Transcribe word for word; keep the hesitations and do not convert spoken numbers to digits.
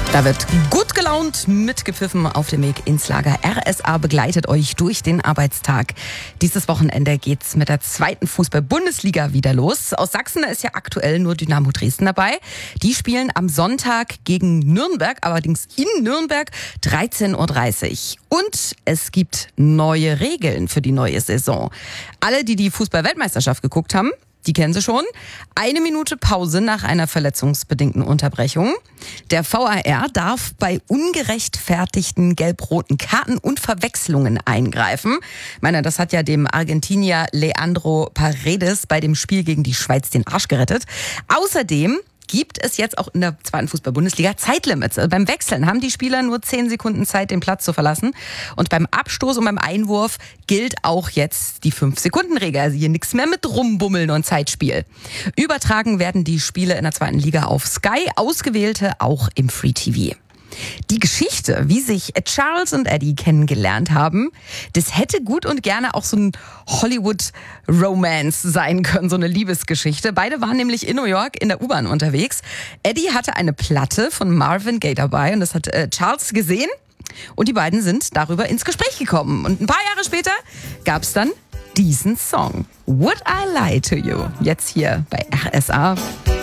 Da wird gut gelaunt mitgepfiffen auf dem Weg ins Lager. R S A begleitet euch durch den Arbeitstag. Dieses Wochenende geht's mit der zweiten Fußball-Bundesliga wieder los. Aus Sachsen ist ja aktuell nur Dynamo Dresden dabei. Die spielen am Sonntag gegen Nürnberg, allerdings in Nürnberg, dreizehn Uhr dreißig. Und es gibt neue Regeln für die neue Saison. Alle, die die Fußball-Weltmeisterschaft geguckt haben, die kennen Sie schon. Eine Minute Pause nach einer verletzungsbedingten Unterbrechung. Der V A R darf bei ungerechtfertigten gelb-roten Karten und Verwechslungen eingreifen. Ich meine, das hat ja dem Argentinier Leandro Paredes bei dem Spiel gegen die Schweiz den Arsch gerettet. Außerdem gibt es jetzt auch in der zweiten Fußball-Bundesliga Zeitlimits. Also beim Wechseln haben die Spieler nur zehn Sekunden Zeit, den Platz zu verlassen. Und beim Abstoß und beim Einwurf gilt auch jetzt die fünf Sekunden Regel. Also hier nichts mehr mit Rumbummeln und Zeitspiel. Übertragen werden die Spiele in der zweiten Liga auf Sky, ausgewählte auch im Free T V. Die Geschichte, wie sich Charles und Eddie kennengelernt haben, das hätte gut und gerne auch so ein Hollywood-Romance sein können, so eine Liebesgeschichte. Beide waren nämlich in New York in der U-Bahn unterwegs. Eddie hatte eine Platte von Marvin Gaye dabei und das hat äh, Charles gesehen und die beiden sind darüber ins Gespräch gekommen. Und ein paar Jahre später gab es dann diesen Song, Would I Lie to You, jetzt hier bei R S A.